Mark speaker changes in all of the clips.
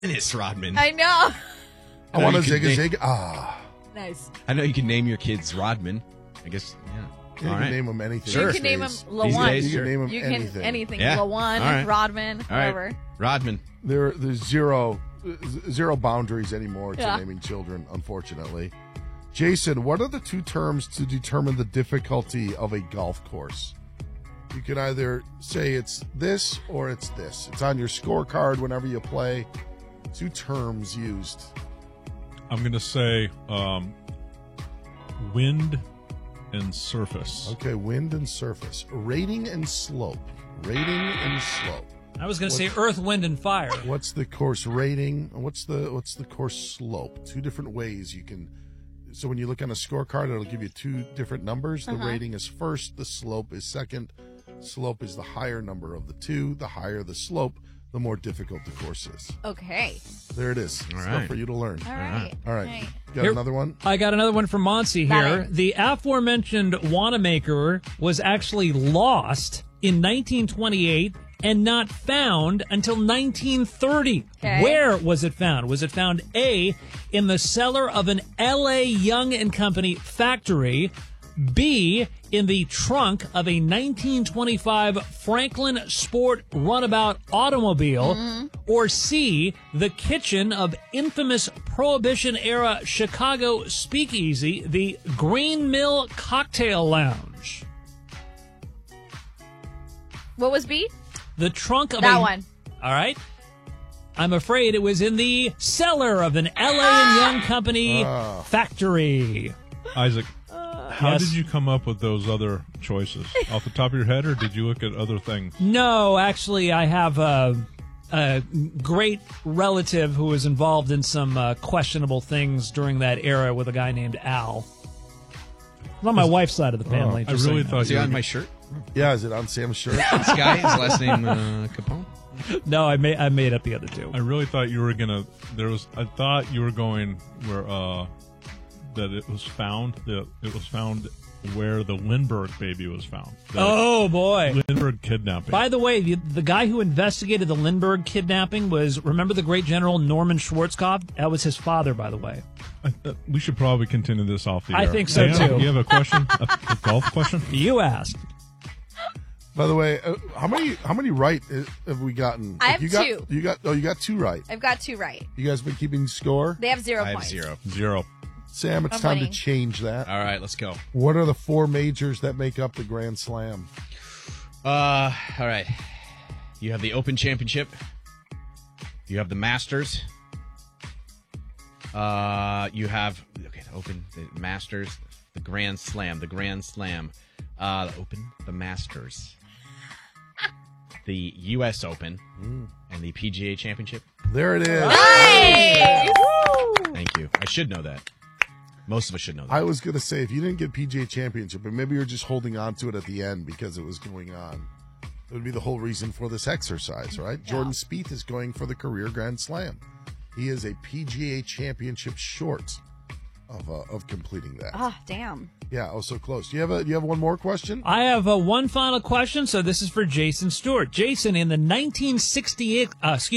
Speaker 1: Dennis Rodman.
Speaker 2: I know.
Speaker 3: I want to
Speaker 1: you
Speaker 3: zig
Speaker 1: can
Speaker 3: a zig. Ah.
Speaker 2: Nice.
Speaker 1: I know you can name your kids Rodman. I guess, yeah.
Speaker 3: You
Speaker 1: All
Speaker 3: can
Speaker 1: right.
Speaker 3: name them anything.
Speaker 1: Sure.
Speaker 2: You can name him
Speaker 1: These
Speaker 2: Lawan.
Speaker 1: days,
Speaker 3: You can name them
Speaker 2: You can
Speaker 3: anything.
Speaker 2: anything.
Speaker 1: Yeah.
Speaker 2: Lawan,
Speaker 1: All right.
Speaker 2: Rodman,
Speaker 1: All right.
Speaker 2: whoever.
Speaker 1: Rodman.
Speaker 3: There's zero boundaries anymore to
Speaker 2: Yeah.
Speaker 3: naming children, unfortunately. Jason, what are the two terms to determine the difficulty of a golf course? You can either say it's this or it's this. It's on your scorecard whenever you play. Two terms used.
Speaker 4: I'm going to say wind and surface.
Speaker 3: Okay, wind and surface. Rating and slope. Rating and slope.
Speaker 5: I was going to say earth, wind, and fire.
Speaker 3: What's the course rating? What's the course slope? Two different ways you can. So when you look on a scorecard, it'll give you two different numbers. The rating is first. The slope is second. Slope is the higher number of the two. The higher the slope, the more difficult the course is.
Speaker 2: Okay.
Speaker 3: There it is.
Speaker 1: All
Speaker 3: Stuff
Speaker 1: right.
Speaker 3: for you to learn.
Speaker 2: All right.
Speaker 3: All right. Got
Speaker 5: Here-
Speaker 3: another one?
Speaker 5: I got another one from Monsi
Speaker 2: Got
Speaker 5: here.
Speaker 2: it.
Speaker 5: The aforementioned Wanamaker was actually lost in 1928 and not found until 1930.
Speaker 2: Okay.
Speaker 5: Where was it found? Was it found A, in the cellar of an L.A. Young and Company factory, B, in the trunk of a 1925 Franklin Sport Runabout automobile, or C, the kitchen of infamous Prohibition-era Chicago speakeasy, the Green Mill Cocktail Lounge?
Speaker 2: What was B?
Speaker 5: The trunk of
Speaker 2: That
Speaker 5: a...
Speaker 2: one.
Speaker 5: All right. I'm afraid it was in the cellar of an L.A. and Young Company factory.
Speaker 4: Isaac, how
Speaker 5: Yes.
Speaker 4: did you come up with those other choices? Off the top of your head, or did you look at other things?
Speaker 5: No, actually, I have a great relative who was involved in some questionable things during that era with a guy named Al. It's on my wife's side of the family.
Speaker 4: I
Speaker 5: just so
Speaker 4: really
Speaker 5: you know.
Speaker 4: thought
Speaker 1: Is he
Speaker 4: you were
Speaker 1: on my shirt?
Speaker 3: Yeah, is it on Sam's shirt?
Speaker 1: This guy, his last name Capone?
Speaker 5: No, I made up the other two.
Speaker 4: I really thought you were gonna. I thought you were going where that it was found. That it was found where the Lindbergh baby was found.
Speaker 5: Oh boy!
Speaker 4: Lindbergh kidnapping.
Speaker 5: By the way, the guy who investigated the Lindbergh kidnapping was, remember the great general Norman Schwarzkopf? That was his father, by the way.
Speaker 4: We should probably continue this off the air.
Speaker 5: I think so,
Speaker 4: Dan,
Speaker 5: too.
Speaker 4: You have a question? a golf question?
Speaker 5: You asked.
Speaker 3: By the way, how many right have we gotten?
Speaker 2: I have
Speaker 3: you got,
Speaker 2: two.
Speaker 3: You got two right.
Speaker 2: I've got two right.
Speaker 3: You guys been keeping score?
Speaker 2: They have 0
Speaker 1: I have
Speaker 2: points.
Speaker 1: 0.
Speaker 4: 0.
Speaker 3: Sam, it's
Speaker 2: I'm
Speaker 3: time
Speaker 2: winning.
Speaker 3: to change that.
Speaker 1: All right, let's go.
Speaker 3: What are the four majors that make up the Grand Slam?
Speaker 1: All right. You have the Open Championship. You have the Masters. You have the Open, the Masters, the Grand Slam, the Open, the Masters, the U.S. Open, and the PGA Championship.
Speaker 3: There it is.
Speaker 2: Nice!
Speaker 1: Thank you. I should know that. Most of us should know that.
Speaker 3: I was going to say, if you didn't get PGA Championship, but maybe you're just holding on to it at the end because it was going on. It would be the whole reason for this exercise, right?
Speaker 2: Yeah.
Speaker 3: Jordan Spieth is going for the career Grand Slam. He is a PGA Championship short of completing that.
Speaker 2: Oh, damn.
Speaker 3: Yeah, oh, so close. Do you have one more question?
Speaker 5: I have one final question, so this is for Jason Stewart. Jason, in the 1966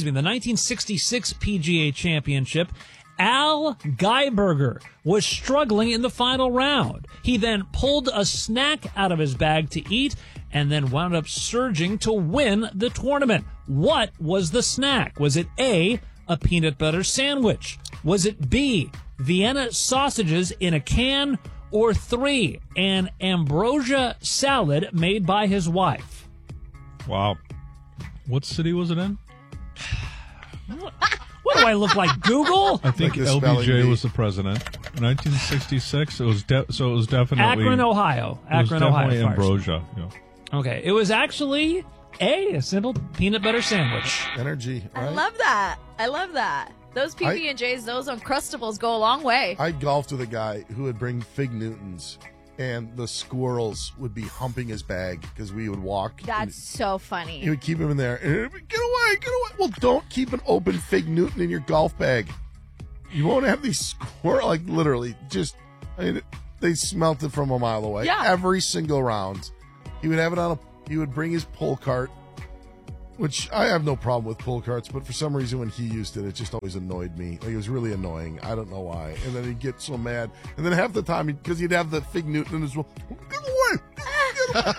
Speaker 5: PGA Championship, Al Geiberger was struggling in the final round. He then pulled a snack out of his bag to eat and then wound up surging to win the tournament. What was the snack? Was it A, a peanut butter sandwich? Was it B, Vienna sausages in a can? Or 3, an ambrosia salad made by his wife?
Speaker 4: Wow. What city was it in?
Speaker 5: What do I look like, Google?
Speaker 4: I think
Speaker 3: Like the spelling
Speaker 4: LBJ
Speaker 3: bee.
Speaker 4: was the president. 1966. It was definitely
Speaker 5: Akron, Ohio.
Speaker 4: It was
Speaker 5: Akron, Ohio.
Speaker 4: definitely
Speaker 5: first.
Speaker 4: ambrosia. Yeah.
Speaker 5: Okay, it was actually a simple peanut butter sandwich.
Speaker 3: Energy, right?
Speaker 2: I love that. I love that. Those PB&Js, those Uncrustables go a long way.
Speaker 3: I golfed with a guy who would bring Fig Newtons, and the squirrels would be humping his bag because we would walk.
Speaker 2: That's so funny.
Speaker 3: He would keep him in there. Get away, get away. Well, don't keep an open Fig Newton in your golf bag. You won't have these squirrels, like literally, just, they smelt it from a mile away.
Speaker 2: Yeah.
Speaker 3: Every single round. He would have it he would bring his pull cart Which I have no problem with pull carts, but for some reason when he used it, it just always annoyed me. Like, it was really annoying. I don't know why. And then he'd get so mad. And then half the time, because he'd have the Fig Newton in his well, get away!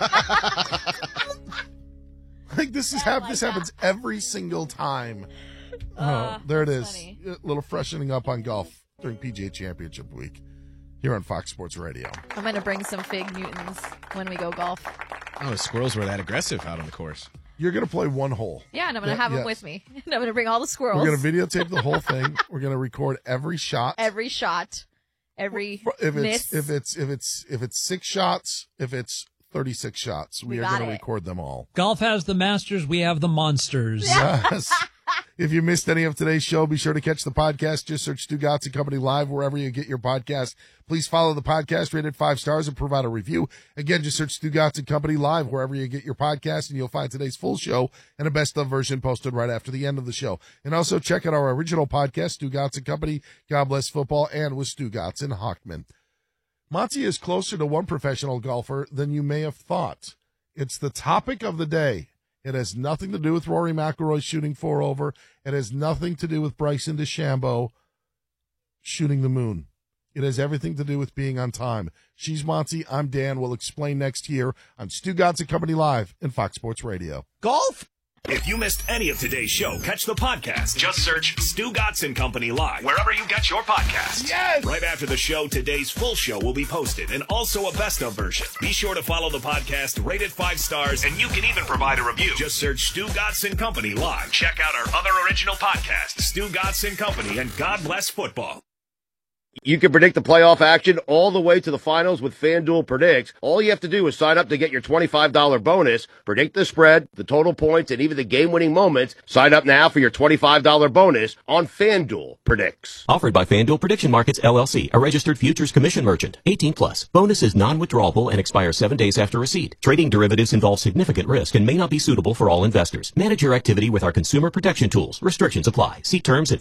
Speaker 3: Like, this happens every single time. There it is.
Speaker 2: Funny.
Speaker 3: A little freshening up on golf during PGA Championship week here on Fox Sports Radio.
Speaker 2: I'm going to bring some Fig Newtons when we go golf.
Speaker 1: Oh, the squirrels were that aggressive out on the course.
Speaker 3: You're going to play one hole.
Speaker 2: Yeah, and I'm going to have them with me. And I'm going to bring all the squirrels.
Speaker 3: We're going to videotape the whole thing. We're going to record every shot.
Speaker 2: Every shot. Every miss.
Speaker 3: If it's 6 shots, if it's 36 shots, we are going to record them all.
Speaker 5: Golf has the Masters. We have the monsters.
Speaker 3: Yes. If you missed any of today's show, be sure to catch the podcast. Just search Stu Gotts & Company Live wherever you get your podcast. Please follow the podcast, rate it 5 stars, and provide a review. Again, just search Stu Gotts & Company Live wherever you get your podcast, and you'll find today's full show and a best-of version posted right after the end of the show. And also check out our original podcast, Stu Gotts & Company, God Bless Football, and with Stu Gotts and Hochman. Monty is closer to one professional golfer than you may have thought. It's the topic of the day. It has nothing to do with Rory McIlroy shooting 4 over. It has nothing to do with Bryson DeChambeau shooting the moon. It has everything to do with being on time. She's Monty. I'm Dan. We'll explain next year on Stu Gotts & Company Live and Fox Sports Radio.
Speaker 6: Golf? If you missed any of today's show, catch the podcast. Just search Stu Gotts & Company Live wherever you get your podcasts.
Speaker 3: Yes!
Speaker 6: Right after the show, today's full show will be posted, and also a best-of version. Be sure to follow the podcast, rate it 5 stars, and you can even provide a review. Just search Stu Gotts & Company Live. Check out our other original podcasts, Stu Gotts & Company and God Bless Football.
Speaker 7: You can predict the playoff action all the way to the finals with FanDuel Predicts. All you have to do is sign up to get your $25 bonus, predict the spread, the total points, and even the game-winning moments. Sign up now for your $25 bonus on FanDuel Predicts.
Speaker 8: Offered by FanDuel Prediction Markets, LLC, a registered futures commission merchant. 18+. Bonus is non-withdrawable and expires 7 days after receipt. Trading derivatives involves significant risk and may not be suitable for all investors. Manage your activity with our consumer protection tools. Restrictions apply. See terms at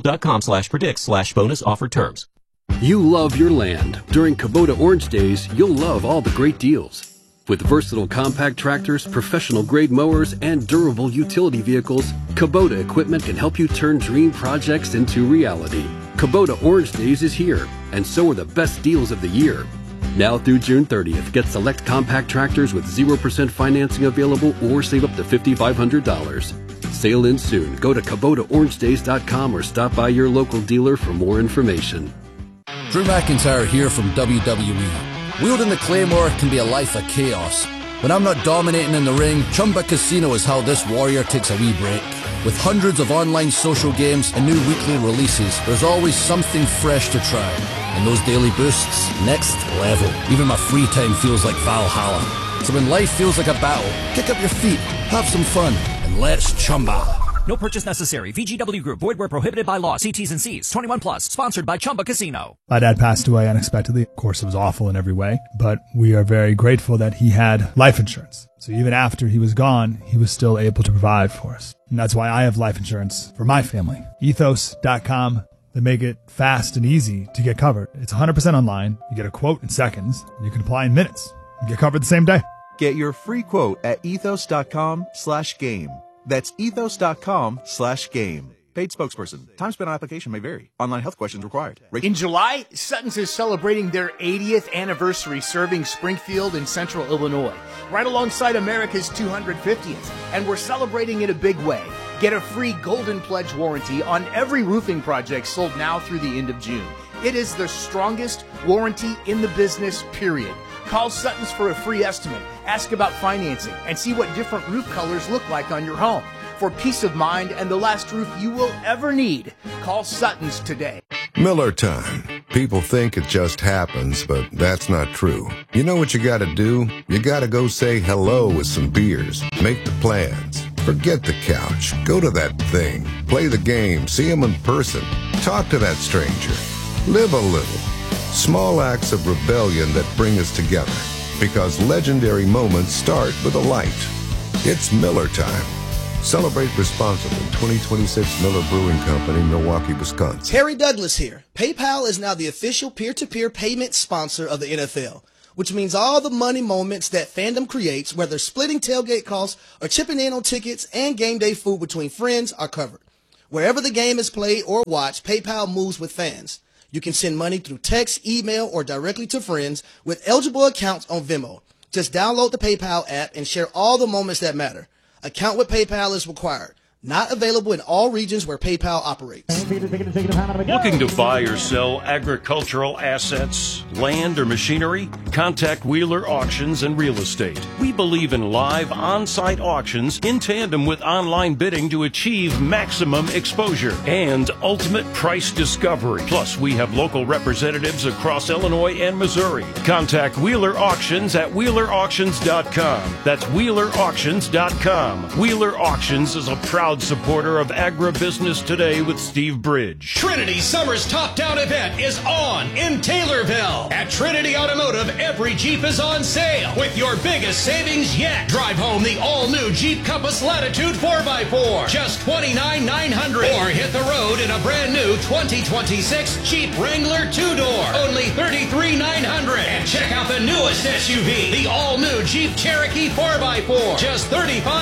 Speaker 8: FanDuel.com/predicts/bonus offer terms.
Speaker 9: You love your land. During Kubota Orange Days, you'll love all the great deals. With versatile compact tractors, professional-grade mowers, and durable utility vehicles, Kubota equipment can help you turn dream projects into reality. Kubota Orange Days is here, and so are the best deals of the year. Now through June 30th, get select compact tractors with 0% financing available or save up to $5,500. Sale ends soon. Go to KubotaOrangeDays.com or stop by your local dealer for more information.
Speaker 10: Drew McIntyre here from WWE. Wielding the Claymore can be a life of chaos. When I'm not dominating in the ring, Chumba Casino is how this warrior takes a wee break. With hundreds of online social games and new weekly releases, there's always something fresh to try. And those daily boosts, next level. Even my free time feels like Valhalla. So when life feels like a battle, kick up your feet, have some fun, and let's Chumba.
Speaker 11: No purchase necessary. VGW Group. Void where prohibited by law. See T's and C's. 21+. Sponsored by Chumba Casino.
Speaker 12: My dad passed away unexpectedly. Of course, it was awful in every way, but we are very grateful that he had life insurance. So even after he was gone, he was still able to provide for us. And that's why I have life insurance for my family. Ethos.com. They make it fast and easy to get covered. It's 100% online. You get a quote in seconds. And you can apply in minutes. You get covered the same day.
Speaker 13: Get your free quote at ethos.com/game. That's ethos.com/game. Paid spokesperson. Time spent on application may vary. Online health questions required.
Speaker 14: In July, Sutton's is celebrating their 80th anniversary serving Springfield and Central Illinois, right alongside America's 250th. And we're celebrating in a big way. Get a free Golden Pledge warranty on every roofing project sold now through the end of June. It is the strongest warranty in the business, period. Call Sutton's for a free estimate, ask about financing, and see what different roof colors look like on your home. For peace of mind and the last roof you will ever need, call Sutton's today.
Speaker 15: Miller time. People think it just happens, but that's not true. You know what you gotta do? You gotta go say hello with some beers. Make the plans. Forget the couch. Go to that thing. Play the game. See them in person. Talk to that stranger. Live a little. Small acts of rebellion that bring us together, because legendary moments start with a light. It's Miller time. Celebrate responsibly. 2026 Miller Brewing Company, Milwaukee, Wisconsin.
Speaker 16: Terry Douglas here. PayPal is now the official peer-to-peer payment sponsor of the NFL. which means all the money moments that fandom creates, whether splitting tailgate costs or chipping in on tickets and game day food between friends, are covered. Wherever the game is played or watched, PayPal moves with fans. You can send money through text, email, or directly to friends with eligible accounts on Venmo. Just download the PayPal app and share all the moments that matter. Account with PayPal is required. Not available in all regions where PayPal operates.
Speaker 17: Looking to buy or sell agricultural assets, land, or machinery? Contact Wheeler Auctions and Real Estate. We believe in live on-site auctions in tandem with online bidding to achieve maximum exposure and ultimate price discovery. Plus, we have local representatives across Illinois and Missouri. Contact Wheeler Auctions at WheelerAuctions.com. That's WheelerAuctions.com. Wheeler Auctions is a proud supporter of Agribusiness Today with Steve Bridge.
Speaker 18: Trinity Summer's Top Down event is on in Taylorville. At Trinity Automotive, every Jeep is on sale with your biggest savings yet. Drive home the all-new Jeep Compass Latitude 4x4, just $29,900. Or hit the road in a brand new 2026 Jeep Wrangler 2-door, only $33,900. And check out the newest SUV, the all-new Jeep Cherokee 4x4, just $35,900.